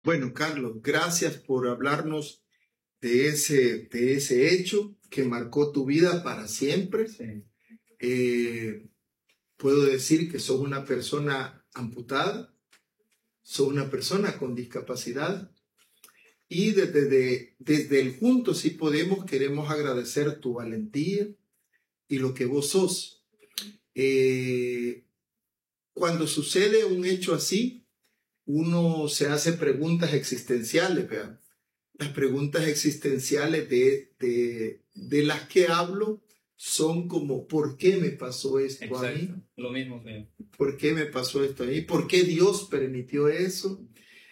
Bueno, Carlos, gracias por hablarnos de ese hecho que marcó tu vida para siempre. Sí, Eh, Puedo decir que sos una persona amputada, sos una persona con discapacidad y desde el Juntos Sí Podemos queremos agradecer tu valentía y lo que vos sos. Eh, Cuando sucede un hecho así, uno se hace preguntas existenciales, ¿verdad? Las preguntas existenciales de las que hablo son como, ¿por qué me pasó esto a mí? exacto. Lo mismo que ¿Por qué me pasó esto a mí? ¿Por qué Dios permitió eso?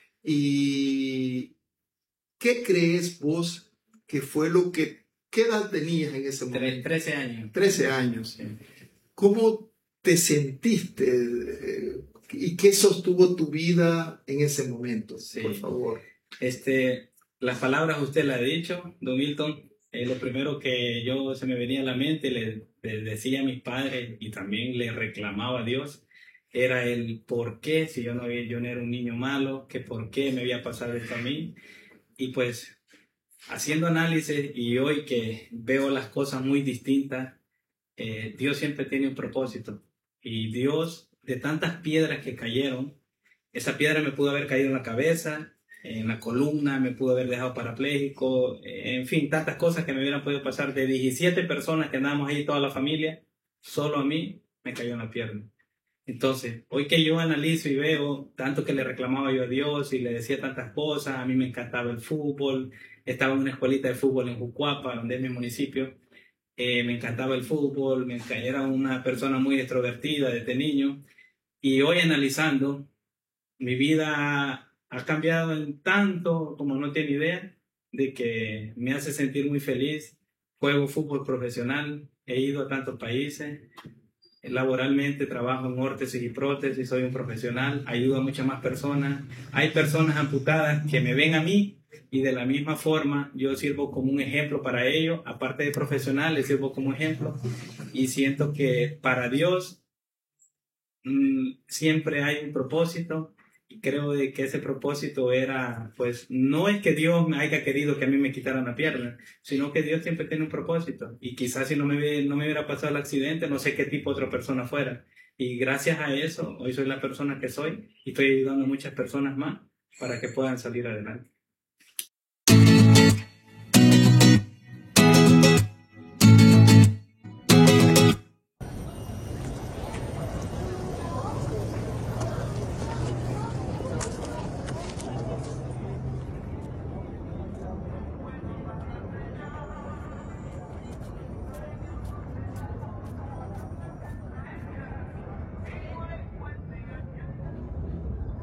¿Y qué crees vos que fue qué edad tenías en ese momento? 13 años. 13 años. Sí. ¿Cómo te sentiste? ¿Y qué sostuvo tu vida en ese momento? Sí. Por favor. Las palabras usted las ha dicho, don Milton. Lo primero que se me venía a la mente, le decía a mis padres y también le reclamaba a Dios, era el por qué, si yo no era un niño malo, que por qué me había pasado esto a mí. Y pues, haciendo análisis y hoy que veo las cosas muy distintas, Dios siempre tiene un propósito. Y Dios, de tantas piedras que cayeron, esa piedra me pudo haber caído en la cabeza, en la columna, me pudo haber dejado parapléjico, en fin, tantas cosas que me hubieran podido pasar. De 17 personas que andábamos ahí, toda la familia, solo a mí me cayó en la pierna. Entonces, hoy que yo analizo y veo tanto que le reclamaba yo a Dios y le decía tantas cosas, a mí me encantaba el fútbol, estaba en una escuelita de fútbol en Jucuapa, donde es mi municipio, me encantaba el fútbol, era una persona muy extrovertida desde niño, y hoy analizando, mi vida ha cambiado en tanto como no tiene idea, de que me hace sentir muy feliz. Juego fútbol profesional, he ido a tantos países, laboralmente trabajo en órtesis y prótesis, soy un profesional, ayudo a muchas más personas. Hay personas amputadas que me ven a mí y de la misma forma yo sirvo como un ejemplo para ellos, aparte de profesional, les sirvo como ejemplo y siento que para Dios siempre hay un propósito y creo de que ese propósito era, pues no es que Dios me haya querido que a mí me quitaran la pierna, sino que Dios siempre tiene un propósito y quizás si no me hubiera pasado el accidente, no sé qué tipo de otra persona fuera. Y gracias a eso, hoy soy la persona que soy y estoy ayudando a muchas personas más para que puedan salir adelante.